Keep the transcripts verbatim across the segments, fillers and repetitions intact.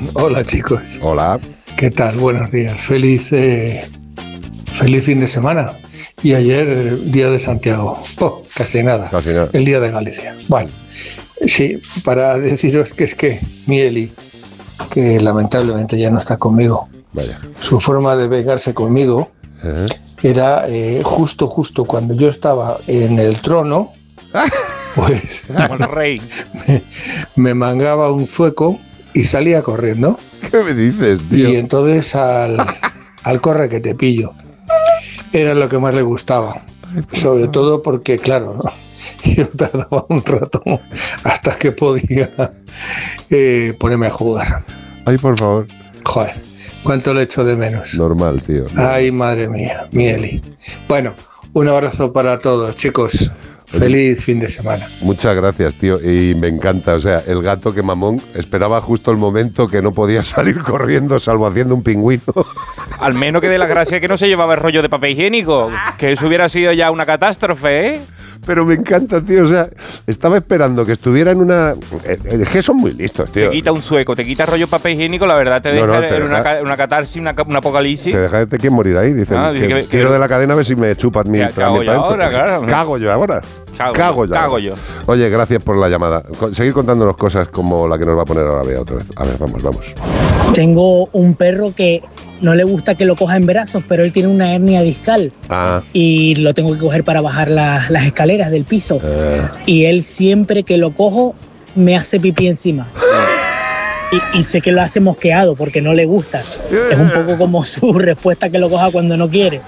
Hola chicos. Hola. ¿Qué tal? Buenos días. Feliz, eh, feliz fin de semana. Y ayer, eh, día de Santiago. Oh, casi nada. Casi nada. El día de Galicia. Bueno, sí, para deciros que es que mi Eli, que lamentablemente ya no está conmigo, Vaya. su forma de vengarse conmigo ¿Eh? era eh, justo, justo cuando yo estaba en el trono, pues Como el rey. me, me mangaba un zueco y salía corriendo. ¿Qué me dices, tío? Y entonces al, al corre que te pillo era lo que más le gustaba, sobre todo porque, claro, ¿no? Yo tardaba un rato hasta que podía eh, ponerme a jugar. Ay, por favor. Joder, cuánto le echo de menos. Normal, tío. Normal. Ay, madre mía, mi Eli. Bueno, un abrazo para todos, chicos. Feliz fin de semana. Muchas gracias, tío. Y me encanta. O sea, el gato que mamón esperaba justo el momento que no podía salir corriendo, salvo haciendo un pingüino. Al menos que de la gracia que no se llevaba el rollo de papel higiénico. Que eso hubiera sido ya una catástrofe, ¿eh? Pero me encanta, tío. O sea, estaba esperando que estuviera en una... Es que son muy listos, tío. Te quita un sueco, te quita rollo papel higiénico, la verdad te deja No, no, te en deja- una, ca- una catarsis, una, ca- una apocalipsis. Te deja de que morir ahí. Dicen, Ah, dice que, que- que- tiro de la cadena a ver si me chupas mi... Ya, cago mi yo panza. ahora, claro. Cago yo ahora. Cago, Cago yo. cago ahora. yo. Oye, gracias por la llamada. Con- Seguir contándonos cosas como la que nos va a poner ahora Bea otra vez. A ver, vamos, vamos. Tengo un perro que no le gusta que lo coja en brazos, pero él tiene una hernia discal Ah, y lo tengo que coger para bajar la- las escaleras del piso. eh, Y él siempre que lo cojo me hace pipí encima. Y, y sé que lo hace mosqueado porque no le gusta. Es un poco como su respuesta que lo coja cuando no quiere.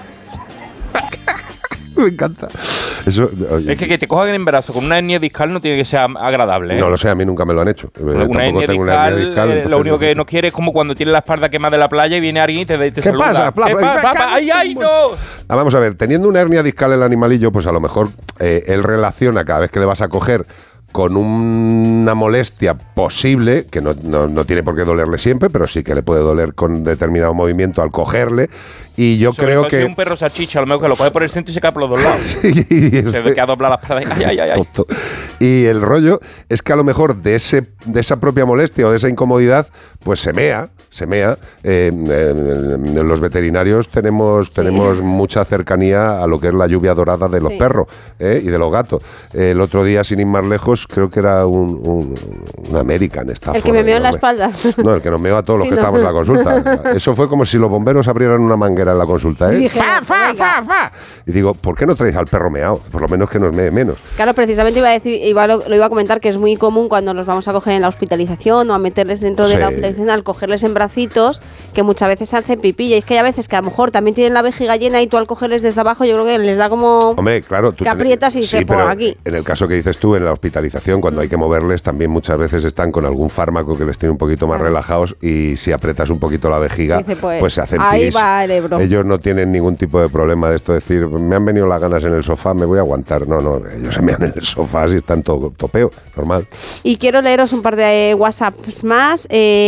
me encanta. Eso, oye, Es que que te cojan en brazo con una hernia discal no tiene que ser agradable, ¿eh? no lo sé, a mí nunca me lo han hecho. Eh, Una tampoco hernia tengo discal, una hernia discal. eh, entonces lo único no sé. que no quiere es como cuando tienes la espalda quemada de la playa y viene alguien y te, te ¿Qué saluda. pasa? Pla- ¿Qué pla- pasa? pla- ¡Ay, ay, no! Ah, vamos a ver, teniendo una hernia discal el animalillo, pues a lo mejor eh, él relaciona cada vez que le vas a coger con una molestia posible, que no, no, no tiene por qué dolerle siempre, pero sí que le puede doler con determinado movimiento al cogerle. Y yo Sobre creo todo si es que... un perro salchicha, a lo mejor que lo coge por el centro y se cae por los dos lados. y el- Se ve que ha doblado las paradas. Ay, ay, ay, ay. Tonto. Y el rollo es que a lo mejor de ese de esa propia molestia o de esa incomodidad, pues se mea, se mea. Eh, eh, los veterinarios tenemos, Sí. tenemos mucha cercanía a lo que es la lluvia dorada de los Sí. perros eh, y de los gatos. Eh, el otro día, sin ir más lejos, creo que era un, un, un American Stafford. El que me meó en la enorme. espalda. No, el que nos meó a todos los Sí, que no. estábamos en la consulta. Eso fue como si los bomberos abrieran una manguera en la consulta, ¿eh? Y dije, ¡Fa, fa, venga. fa, fa! Y digo, ¿por qué no traéis al perro meao? Por lo menos que nos mee menos. Claro, precisamente iba a decir, iba, lo, lo iba a comentar que es muy común cuando los vamos a coger en la hospitalización o a meterles dentro de Sí. la hospitalización, al cogerles en bracitos, que muchas veces se hacen pipí. Y es que hay a veces que a lo mejor también tienen la vejiga llena y tú al cogerles desde abajo, yo creo que les da como... Hombre, claro, tú que te- aprietas y sí, se pero ponga aquí. En el caso que dices tú, en la hospitalización, cuando hay que moverles, también muchas veces están con algún fármaco que les tiene un poquito más Claro. relajados y si apretas un poquito la vejiga, Dice, pues, pues se hacen ahí pis. va el Ebro. Ellos no tienen ningún tipo de problema de esto, de decir, me han venido las ganas en el sofá, me voy a aguantar. No, no, ellos se mean en el sofá si están todo topeo, normal. Y quiero leeros un par de WhatsApps más. Eh,